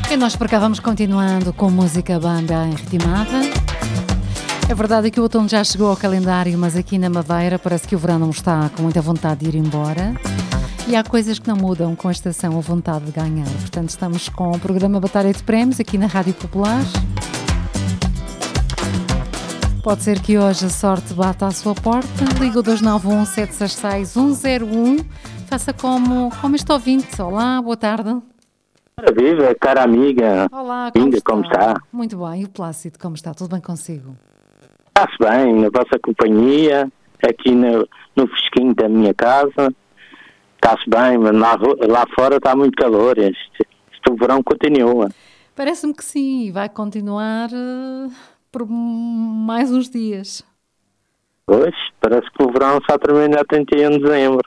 E nós por cá vamos continuando com música bem ritmada. É verdade que o outono já chegou ao calendário, mas aqui na Madeira parece que o verão não está com muita vontade de ir embora. E há coisas que não mudam com a estação, a vontade de ganhar. Portanto, estamos com o programa Batalha de Prémios aqui na Rádio Popular. Pode ser que hoje a sorte bata à sua porta. Liga o 291 766 101. Faça como este ouvinte. Olá, boa tarde. Viva, cara amiga. Olá, como está? Muito bem. E o Plácido, como está? Tudo bem consigo? Está-se bem, na vossa companhia, aqui no fresquinho da minha casa. Está-se bem, mas lá fora está muito calor. Este verão continua. Parece-me que sim, e vai continuar por mais uns dias. Pois, parece que o verão só termina a 31 de dezembro.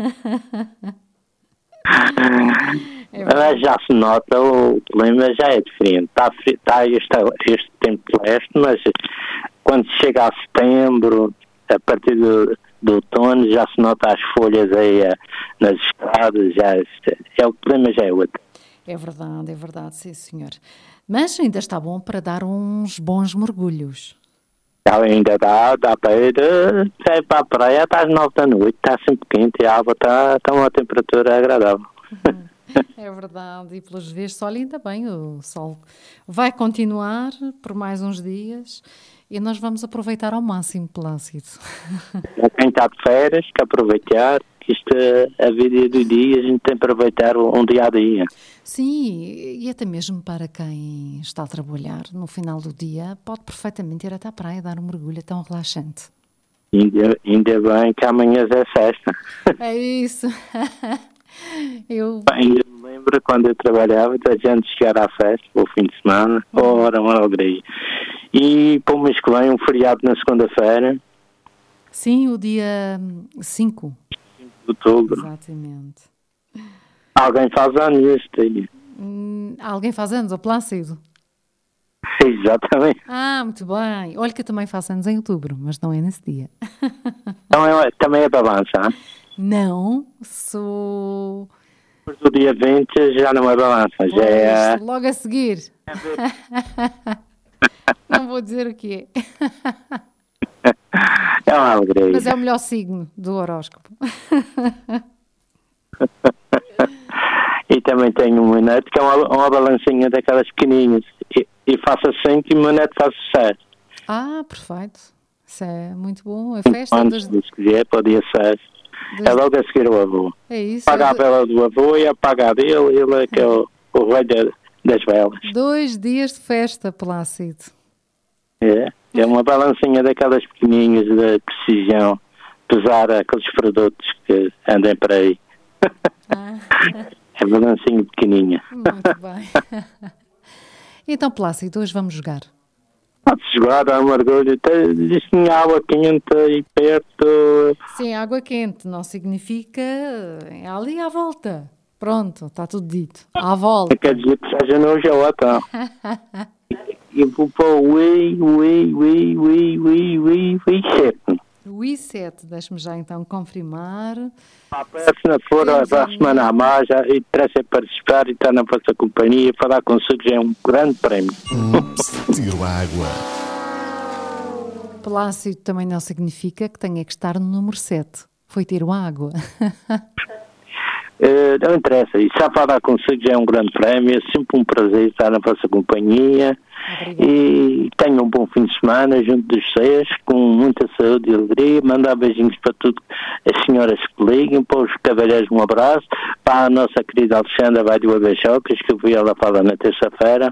Mas já se nota, o clima já é diferente. Está este tempo leste, mas quando chega a setembro, a partir do outono, já se nota as folhas aí nas estradas, o clima já é outro. É verdade, sim senhor. Mas ainda está bom para dar uns bons mergulhos. Ainda dá para ir para a praia, está às 9 da noite, está sempre quente e a água está uma temperatura agradável. É verdade, e pelos vistos, olha, ainda bem, o sol vai continuar por mais uns dias e nós vamos aproveitar ao máximo, Plácido. Quem está de férias, que aproveitar, que isto a vida do dia, a gente tem que aproveitar um dia a dia. Sim, e até mesmo para quem está a trabalhar no final do dia, pode perfeitamente ir até à praia dar um mergulho, é tão relaxante. Ainda bem que amanhã é sexta. É isso. Ainda me lembro quando eu trabalhava, a gente chegar à festa, o fim de semana, ora, uma alegria. E para o mês que vem, um feriado na segunda-feira. Sim, o dia 5 de outubro. Exatamente. Alguém faz anos este dia. Alguém faz anos, o Plácido? Exatamente. Muito bem. Olha que eu também faço anos em outubro, mas não é nesse dia. Também é balança, hein? Não, sou... Depois do dia 20 já não é balança, já é... Logo a seguir. Não vou dizer o que é. É uma alegria. Mas é o melhor signo do horóscopo. E também tenho um neto que é uma balancinha daquelas pequenininhas. E faço 5 e o meu neto faz 7. Perfeito. Isso é muito bom. A festa... Antes de escolher para o dia 6. É logo a seguir o avô. É isso. Paga a vela do avô e apaga a dele. Ele é que é o rei das velas. 2 dias de festa, Plácido. É uma balancinha daquelas pequenininhas de precisão. Pesar aqueles produtos que andem por aí. É balancinha pequenininha. Muito bem. Então, Plácido, hoje vamos jogar. Pode-se jogar, dar um mergulho. Tinha água quente aí perto. Sim, água quente não significa é ali à volta. Pronto, está tudo dito. À volta. Quer dizer que seja no Jota. E vou para o I7. O I7, deixe-me já então confirmar. Se não for para a semana a mais, já interessa participar e estar na vossa companhia. Falar consigo já é um grande prémio. Tiro a água. Plácido também não significa que tenha que estar no número 7. Foi tiro a água. Não interessa. E só falar consigo já é um grande prémio. É sempre um prazer estar na vossa companhia. Obrigada. E tenham um bom fim de semana junto dos vocês, com muita saúde e alegria. Mandar beijinhos para tudo as senhoras que ligam, para os cavalheiros um abraço, para a nossa querida Alexandra vai do Abeixocas, que eu vi ela falar na terça-feira.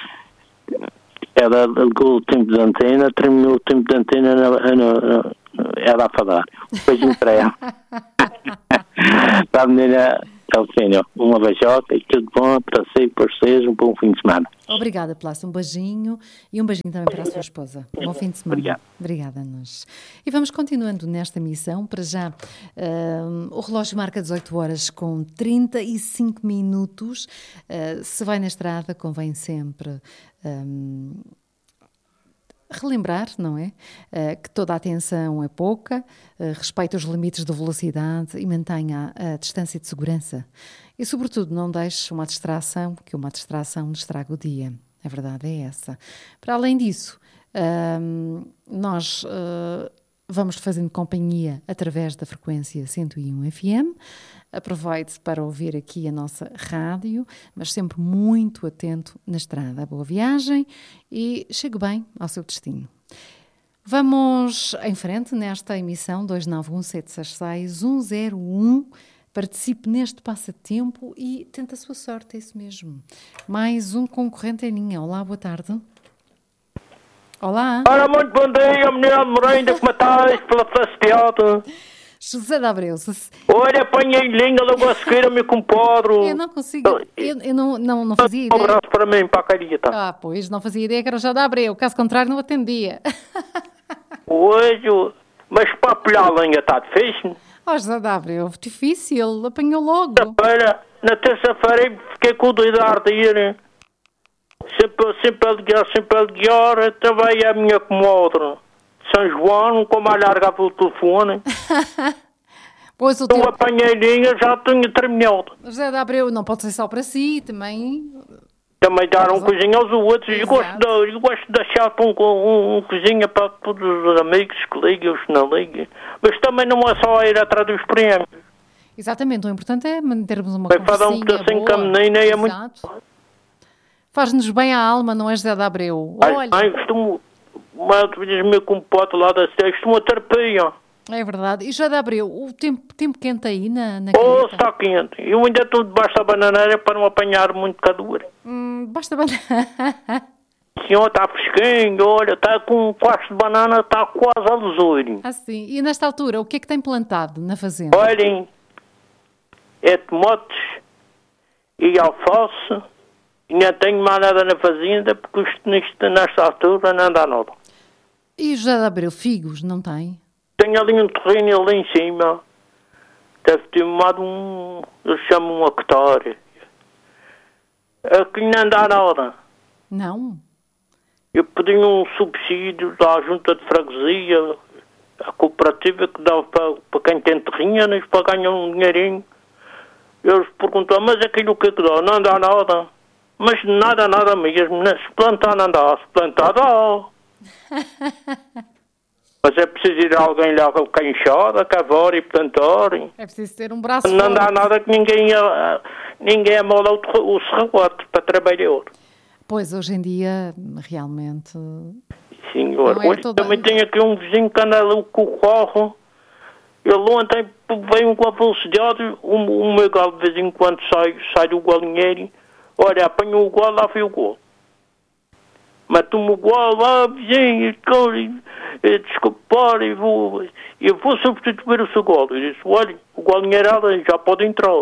Ela ligou o tempo de antena, terminou o tempo de antena ela a falar. Beijinho para ela. Para a menina Alfênio, uma beijoca e tudo bom para si e para vocês, um bom fim de semana. Obrigada, Plácido, um beijinho e um beijinho também para a sua esposa. Bom fim de semana. Obrigado. Obrigada a nós. E vamos continuando nesta missão. Para já, o relógio marca 18 horas com 35 minutos. Se vai na estrada, convém sempre relembrar, não é? Que toda a atenção é pouca, respeite os limites de velocidade e mantenha a distância de segurança. E, sobretudo, não deixe uma distração, que uma distração estraga o dia. A verdade é essa. Para além disso, nós vamos fazendo companhia através da frequência 101 FM. Aproveite para ouvir aqui a nossa rádio, mas sempre muito atento na estrada. Boa viagem e chegue bem ao seu destino. Vamos em frente nesta emissão 291-766-101. Participe neste passatempo e tente a sua sorte, é isso mesmo. Mais um concorrente em linha. Olá, boa tarde. Olá. Ora, muito bom dia, menina de Moreira, como estás pela felicidade? José de Abreu. Olha, apanhei linha logo a seguir, meu compadre. Eu não consigo, eu não fazia Um ideia. abraço para mim, para a carita. Pois, não fazia ideia que era José de Abreu, caso contrário não atendia. Hoje, mas para apoiar a linha está difícil. José de Abreu, difícil, apanhou logo. Na terça-feira fiquei com o dedo a arder. Sempre a ligar, também a minha comadre. São João, como a largava o telefone. Pois o Então apanhei linha, já tinha terminado. José de Abreu, não pode ser só para si, também dar um coisinho aos outros. Eu gosto de deixar um coisinho para todos os amigos que ligam, os que não ligam. Mas também não é só ir atrás dos prémios. Exatamente, o importante é mantermos uma conversinha boa. Vai falar um pedacinho com a menina e é muito... Faz-nos bem à alma, não é, José de Abreu? Olha, costumo... Diz-me com um pote lá da cidade, costumo terapia. É verdade. E José de Abreu, o tempo quente aí na está quente. Eu ainda estou debaixo da bananeira para não apanhar muito calor. Basta bananeira. Senhor, está fresquinho, olha, está com um quarto de banana, está quase a luzor. Sim. E nesta altura, o que é que tem plantado na fazenda? Olhem, é tomates e alface. E não tenho mais nada na fazenda, porque nesta altura não dá nada. E José de Abreu, figos, não tem? Tenho ali um terreno ali em cima. Deve ter tomado eles chamam um hectare. Aqui não dá nada. Não? Eu pedi um subsídio da junta de freguesia, a cooperativa que dava para quem tem terrenos, para ganhar um dinheirinho. Eles perguntaram, mas aquilo que dá? Não dá nada. Mas nada mesmo. Se plantar não dá. Se plantar dá. Mas é preciso ir alguém lá com a enxada, cavar e plantar. É preciso ter um braço não forte. Dá nada que ninguém amola o serrote para trabalhar. Pois, hoje em dia, realmente... Senhor, hoje também tenho aqui um vizinho que anda ali com o carro. Ele ontem veio com a velocidade, o meu galo de vez em quando sai do galinheiro. Olha, apanhou o galo, lá foi o galo. Matou-me o galo, lá, vizinho, desculpar, eu vou substituir o seu galo. Eu disse, olha, o galinheiro já pode entrar.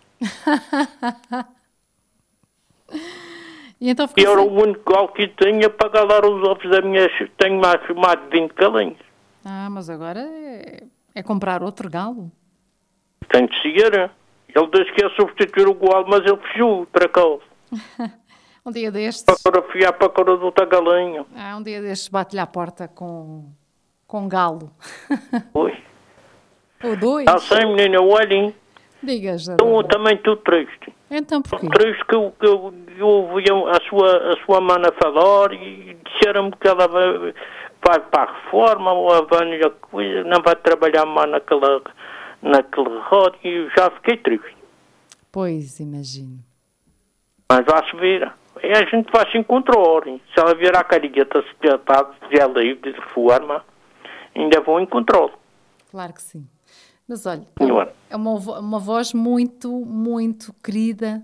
E então era o único galo que tinha para galar os ovos da minha... Tenho mais de 20 galinhas. Mas agora é comprar outro galo. Tem de seguir. Ele disse que ia substituir o galo, mas ele fugiu para cá. Um dia destes... Para fiar para a cara de outra galinha. Um dia destes bate-lhe à porta com galo. Oi. Ou dois. Sim, menina, olhem. Diga, já. Então, também estou triste. Então, porquê? Triste que eu ouvi a sua mana falar e disseram-me que ela vai para a reforma ou a Vânia coisa, não vai trabalhar mais naquele rodo e eu já fiquei triste. Pois, imagino. Mas vai-se vir. E a gente vai se encontrar. Se ela vier a carigueta, se já livre de reforma, ainda vou encontrá-lo. Claro que sim. Mas olha, Senhora. É uma voz muito, muito querida.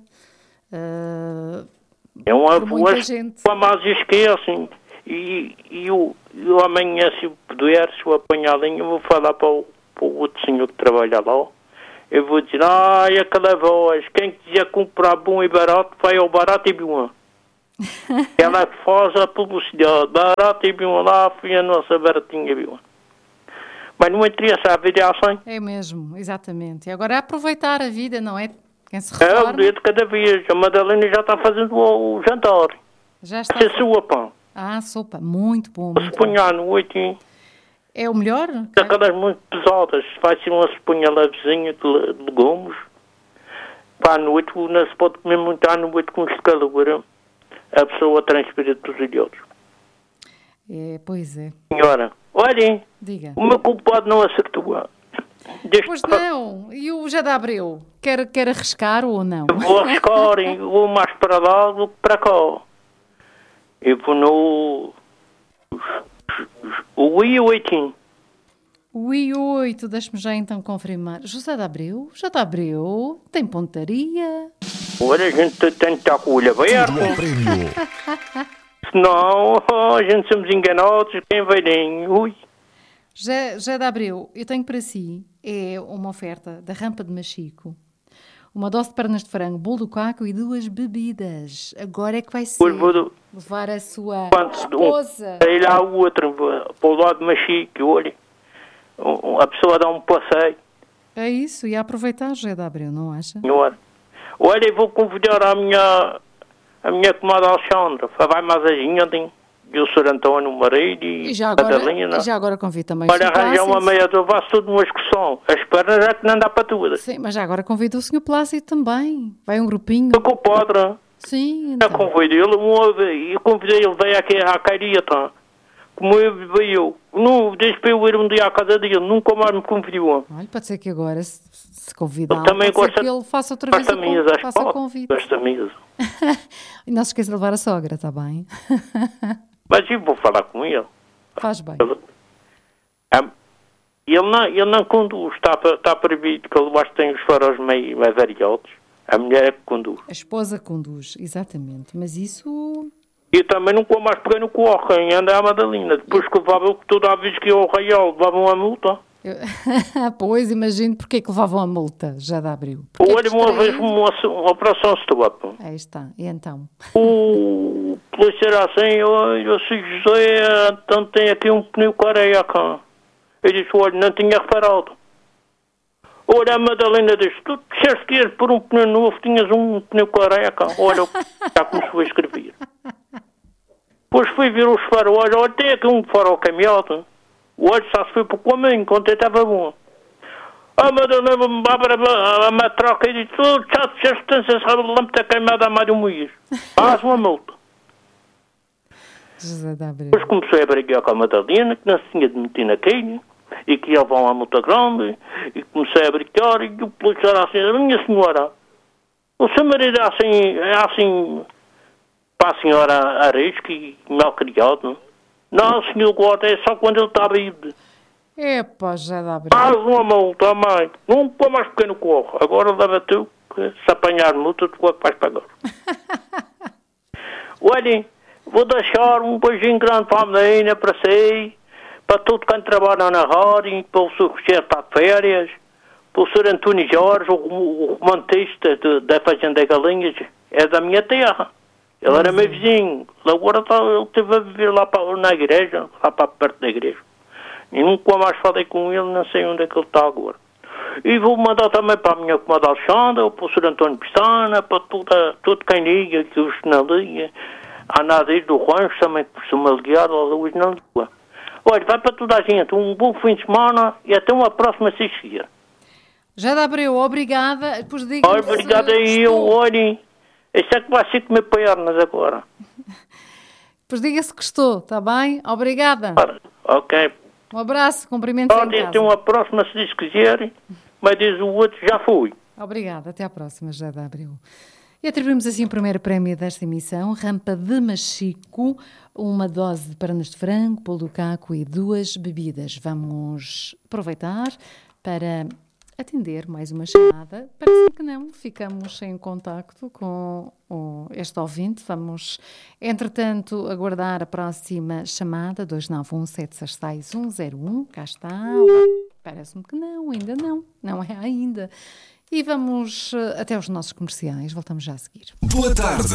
É uma voz gente. Com a mais esquecem. E eu amanhã, se eu puder, se eu apanhar a linha, eu vou falar para o outro senhor que trabalha lá. Eu vou dizer, aquela voz, quem quiser comprar bom e barato, vai ao barato e bom. Ela faz a publicidade, barato e bom, lá foi a nossa baratinha e bom. Mas não interessa, a vida é assim. É mesmo, exatamente. E agora é aproveitar a vida, não é? Quem se reforma... É, o dia de cada vez. A Madalena já está fazendo o jantar. Já está. Essa é sua, pão. sopa, muito bom. Se punha à noite, é o melhor? aquelas muito pesadas, vai ser uma esponha levezinha de legumes. Para a noite, não se pode comer muito à noite com este calor, a pessoa transpira dos olhos. Pois é. Senhora, olhem, diga. O meu culpado não acertou. Pois não, e o José de Abreu? Quer arriscar ou não? Eu vou arriscar, eu vou mais para lá do que para cá. Eu vou no... O I8. O I8, deixe-me já então confirmar. José de Abreu? José de Abreu? Tem pontaria? Olha, a gente tem que estar com o olho aberto. Senão, a gente somos enganados, quem vai nem... Ui. José de Abreu, eu tenho para si, é uma oferta da Rampa de Machico. Uma dose de pernas de frango, bolo do caco e 2 bebidas. Agora é que vai ser levar a sua esposa. Aí lá o outro, para o lado de Machico, olha. A pessoa dá um passeio. É isso, e a aproveitar, José de Abreu, não acha? Senhora. Olha, eu vou convidar a minha comadre Alexandra. Vai mais a gente, e o Sr. António, o marido e já a agora, Catalina. E já agora convido também Olha, o Sr. arranjar uma meia de vaso, tudo numa excursão. As pernas já que não dá para tudo. Sim, mas já agora convido o Sr. Plácido também. Vai um grupinho. Estou com o padre. Sim, então. Já convidei ele, ele veio aqui à Cairita. Como eu não, deixe para eu ir um dia à casa dele, nunca mais me convidou. Olha, pode ser que agora, se convidar, também pode ser que ele faça outra vez o convite. Gosta mesmo. E não se esqueça de levar a sogra, está bem? Mas eu vou falar com ele. Faz bem. Ele não conduz, está proibido, que ele acho que tem os faróis meio variados. A mulher é que conduz. A esposa conduz, exatamente, mas isso... Eu também nunca mais peguei no corre, em andar a Madalena. Depois que levava toda a vez que ia ao Real, levavam a multa. Pois, imagino porque que levavam a multa, já de Abril. Olha, uma vez uma operação stop. Aí está, e então? O polícia era assim, eu sei, José, então tem aqui um pneu careca. Ele disse, olha, não tinha reparado. Olha, a Madalena disse, tu disseste que ias por um pneu novo, tinhas um pneu careca. Olha, já começou a escrever. Depois fui ver os faróis, olha, tem aqui um farol caminhado. Olha, só se foi para o caminho, quando estava bom. A Madalena me abre a matraca e disse, já disseste que tens essa lâmpada queimada há mais de um mês. Faz uma multa. Depois comecei a brigar com a Madalena, que não se tinha de meter naquilo, e que ia levar uma multa grande, e comecei a brigar, e o polícia era assim, minha senhora, o seu marido é assim, para a senhora Aresco e mal criado, não, senhor guarda, é só quando ele está bêbado. Epa, já dá bem. Faz uma multa, mãe, nunca mais pequeno corre, agora leva tu, que se apanhar multa, tu é que vais pagar. Olhem, vou deixar um beijinho grande para a menina, para si, para todo quem trabalha na rádio, para o Sr. Chefe está de férias, para o Sr. António Jorge, o romantista da Fazenda Galinhas, é da minha terra. Ele era meu vizinho. Agora ele esteve a viver lá na igreja, lá para perto da igreja. E nunca mais falei com ele, não sei onde é que ele está agora. E vou mandar também para a minha comadre Alexandra, para o Sr. António Pestana, para todo quem liga, que os não liga. A Nadir do Rancho também costuma ligar, a Luís não liga. Olha, vai para toda a gente, um bom fim de semana e até uma próxima sexta-feira. Já dá Abreu, obrigada. Depois digo obrigada aí, eu olhem. Isso é que vai ser comer pernas agora. Depois diga-se que estou, está bem? Obrigada. Ok. Um abraço, cumprimentos em casa. Até uma próxima, se Deus quiser, mas diz o outro, já fui. Obrigada, até à próxima, já dá Abreu. E atribuímos assim o primeiro prémio desta emissão, Rampa de Machico, uma dose de pernas de frango, bolo do caco e 2 bebidas. Vamos aproveitar para atender mais uma chamada. Parece que não, ficamos em contacto com este ouvinte. Vamos, entretanto, aguardar a próxima chamada, 291-766-101. Cá está. Parece-me que não, ainda não é ainda. E vamos até aos nossos comerciais. Voltamos já a seguir. Boa tarde.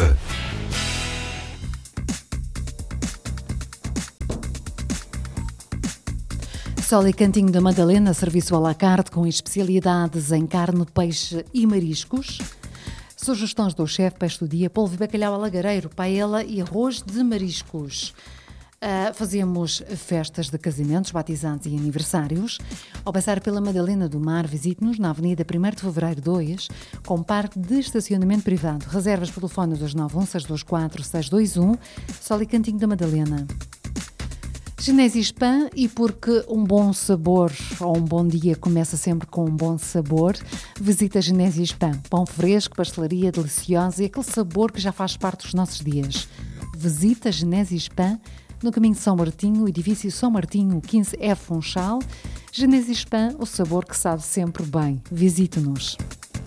Sol e Cantinho da Madalena, serviço à la carte com especialidades em carne, peixe e mariscos. Sugestões do chefe para este dia: polvo e bacalhau alagareiro, paella e arroz de mariscos. Fazemos festas de casamentos, batizados e aniversários. Ao passar pela Madalena do Mar, visite-nos na Avenida 1º de Fevereiro 2, com parque de estacionamento privado. Reservas pelo telefone 291-624-621, Sol e Cantinho da Madalena. Genésio Pão, e porque um bom sabor ou um bom dia começa sempre com um bom sabor, visita Genésio Pão. Pão fresco, pastelaria deliciosa e aquele sabor que já faz parte dos nossos dias. Visita Genésio Pão, no caminho de São Martinho, edifício São Martinho, 15F Funchal. Genésio Pão, o sabor que sabe sempre bem. Visite-nos.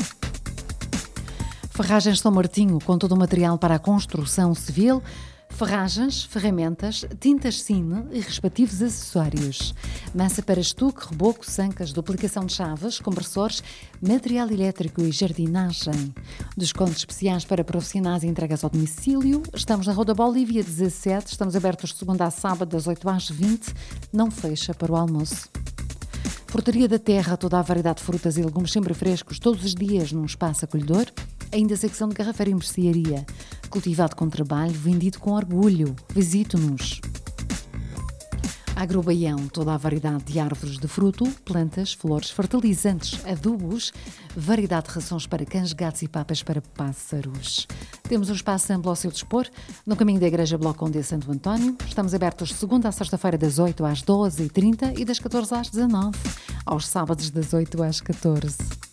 Ferragens São Martinho, com todo o material para a construção civil. Ferragens, ferramentas, tintas Cine e respectivos acessórios. Massa para estuque, reboco, sancas, duplicação de chaves, compressores, material elétrico e jardinagem. Descontos especiais para profissionais e entregas ao domicílio. Estamos na Rua da Bolívia 17, estamos abertos de segunda a sábado das 8 às 20, não fecha para o almoço. Frutaria da Terra, toda a variedade de frutas e legumes sempre frescos, todos os dias num espaço acolhedor. Ainda a secção de garrafeira e mercearia, cultivado com trabalho, vendido com orgulho. Visite-nos. Agrobaião, toda a variedade de árvores de fruto, plantas, flores, fertilizantes, adubos, variedade de rações para cães, gatos e papas para pássaros. Temos um espaço amplo ao seu dispor, no caminho da Igreja Bloco Condé Santo António. Estamos abertos de segunda a sexta-feira das 8 às 12h30 e das 14 às 19h, aos sábados das 8 às 14h.